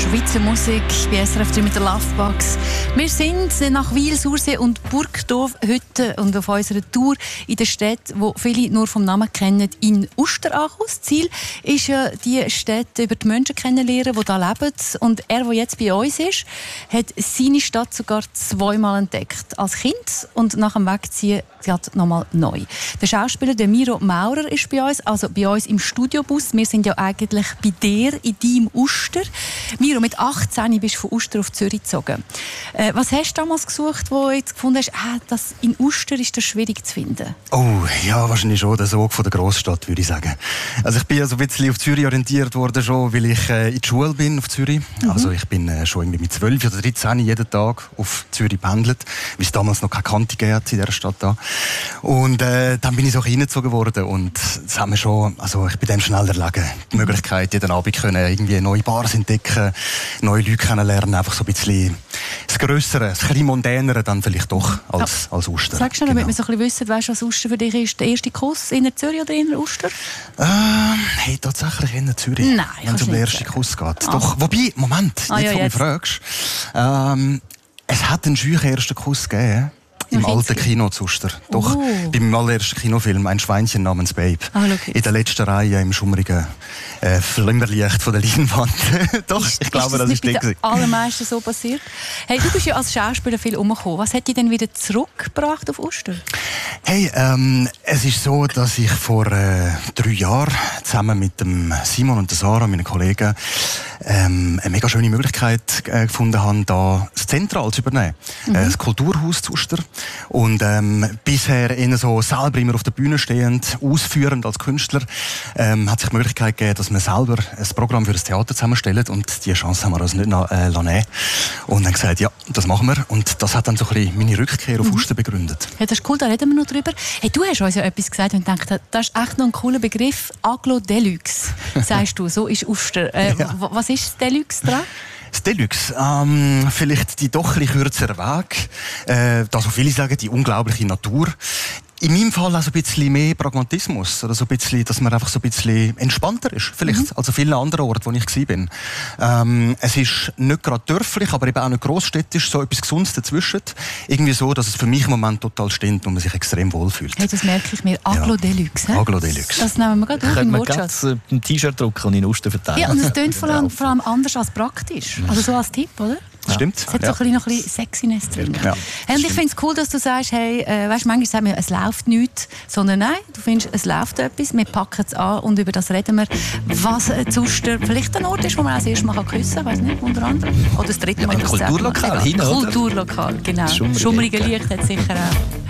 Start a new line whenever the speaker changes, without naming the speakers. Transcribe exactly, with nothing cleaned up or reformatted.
Schweizer Musik bei S R F drei mit der Lovebox. Wir sind nach Wil, Sursee und Burgdorf heute und auf unserer Tour in der Stadt, die viele nur vom Namen kennen, in Uster angekommen. Das Ziel ist ja, die Städte über die Menschen kennenlernen, die hier leben. Und er, der jetzt bei uns ist, hat seine Stadt sogar zweimal entdeckt. Als Kind und nach dem Wegziehen nochmal neu. Der Schauspieler der Miro Maurer ist bei uns, also bei uns im Studiobus. Wir sind ja eigentlich bei dir in deinem Uster. Miro, mit achtzehn bist du von Uster auf Zürich gezogen. Äh, was hast du damals gesucht, wo du jetzt gefunden hast, ah, das in Uster ist das schwierig zu finden?
Oh, ja, wahrscheinlich schon der Sog von der Großstadt, würde ich sagen. Also ich bin ja so ein bisschen auf Zürich orientiert worden, schon, weil ich äh, in der Schule bin auf Zürich. Mhm. Also ich bin äh, schon irgendwie mit zwölf oder dreizehn jeden Tag auf Zürich pendelt, weil es damals noch keine Kante gegeben hat in dieser Stadt da. Und äh, dann bin ich so reingezogen worden und das haben wir schon, also ich bin dem schnell erlegen. Die Möglichkeit, jeden Abend können irgendwie neue Bars entdecken, neue Leute kennenlernen, einfach so ein bisschen das Grössere, das bisschen Mondänere dann vielleicht doch als, ja. als Uster.
Sagst du, damit genau. wir so ein bisschen wissen, weißt du, was Uster für dich ist? Der erste Kuss in Zürich oder in Uster?
Ähm, hey, tatsächlich in Zürich.
Nein,
wenn es um den ersten Kuss geht.
Ah.
Doch, wobei, Moment,
ah,
jetzt,
ja,
wo du mich fragst. Ähm, es hat einen schönen ersten Kuss gegeben. Im
ja,
alten Kino zu Uster. Doch,
oh.
beim allerersten Kinofilm «Ein Schweinchen namens Babe».
Ah, okay.
In der letzten Reihe im schummrigen äh, Flimmerlicht von der Leinwand. Doch,
ist,
ich glaube,
ist das,
das
nicht
ist
bei den allermeisten so passiert? Hey, du bist ja als Schauspieler viel umgekommen. Was hat dich denn wieder zurückgebracht auf Uster?
Hey, ähm, es ist so, dass ich vor äh, drei Jahren zusammen mit dem Simon und der Sarah, meinen Kollegen, ähm, eine mega schöne Möglichkeit äh, gefunden habe, da das Zentral zu übernehmen. Mhm. Äh, das Kulturhaus zu Uster. Und ähm, bisher eher so selber immer auf der Bühne stehend, ausführend als Künstler, ähm, hat sich die Möglichkeit gegeben, dass wir selber ein Programm für das Theater zusammenstellen. Und diese Chance haben wir uns nicht noch, äh, nehmen. Und haben gesagt, ja, das machen wir. Und das hat dann so ein bisschen meine Rückkehr auf mhm. Uster begründet.
Ja, das ist cool, da reden wir noch drüber. Hey, du hast uns ja etwas gesagt und gedacht, das ist echt noch ein cooler Begriff. Aglo Deluxe, sagst du, so ist Uster. Äh, ja. Was ist das Deluxe dran?
Das Deluxe, ähm, vielleicht die doch ein bisschen kürzere Weg, äh, da so viele sagen, die unglaubliche Natur. In meinem Fall auch so ein bisschen mehr Pragmatismus, oder so ein bisschen, dass man einfach so ein bisschen entspannter ist, vielleicht, mhm. als an vielen anderen Orten, wo ich war. bin. Ähm, es ist nicht gerade dörflich, aber eben auch nicht grossstädtisch, so etwas Gesundes dazwischen. Irgendwie so, dass es für mich im Moment total stimmt und man sich extrem wohlfühlt.
Hey, das merke ich mir. Aglo
ja.
Deluxe. He?
Aglo Deluxe.
Das nehmen wir gerade auf in Wortschatz.
Können wir ein T-Shirt drucken und in Uster verteilen.
Ja, und es klingt vor allem, vor allem anders als praktisch. Also so als Tipp, oder?
Das stimmt.
Es hat
ja.
so ein noch ein bisschen Sexiness drin.
Ja,
hey, und ich finde es cool, dass du sagst, hey, äh, weißt, manchmal sagen wir, es läuft nichts, sondern nein, du findest, es läuft etwas, wir packen es an und über das reden wir, was äh, zu Uster vielleicht ein Ort ist, wo man auch das erste Mal küssen kann, weiss nicht, unter anderem. Oder das dritte Mal.
Ja, ein Kulturlokal hin, oder?
Kulturlokal, genau. Schummrige Licht hat sicher auch.